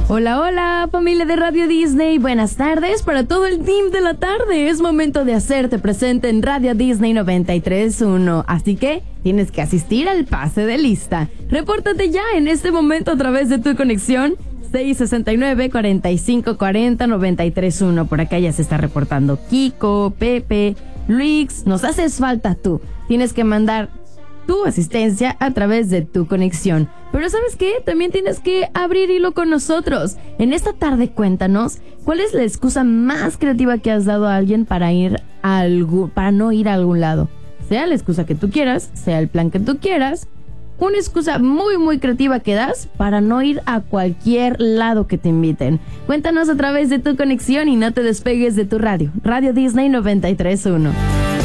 Hola, hola, familia de Radio Disney. Buenas tardes para todo el team de la tarde. Es momento de hacerte presente en Radio Disney 93.1. Así que tienes que asistir al pase de lista. Repórtate ya en este momento a través de tu conexión 669-4540-93.1. Por acá ya se está reportando Kiko, Pepe, Luis. Nos haces falta tú. Tienes que mandar tu asistencia a través de tu conexión. Pero ¿sabes qué? También tienes que abrir hilo con nosotros. En esta tarde cuéntanos cuál es la excusa más creativa que has dado a alguien para no ir a algún lado. Sea la excusa que tú quieras, sea el plan que tú quieras. Una excusa muy muy creativa que das para no ir a cualquier lado que te inviten. Cuéntanos a través de tu conexión y no te despegues de tu radio. Radio Disney 93.1.